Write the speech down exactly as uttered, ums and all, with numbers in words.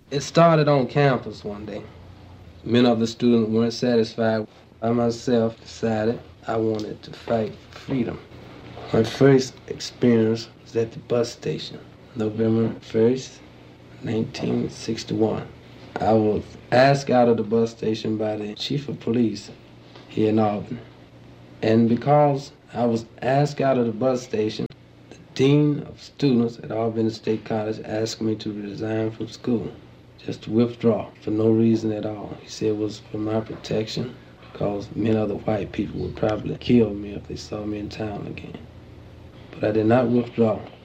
It started on campus one day. Many of the students weren't satisfied. I myself decided I wanted to fight for freedom. My first experience was at the bus station, November first, nineteen sixty-one. I was asked out of the bus station by the chief of police here in Auburn. And because I was asked out of the bus station, the dean of students at Auburn State College asked me to resign from school, just to withdraw for no reason at all. He said it was for my protection because many other white people would probably kill me if they saw me in town again. But I did not withdraw.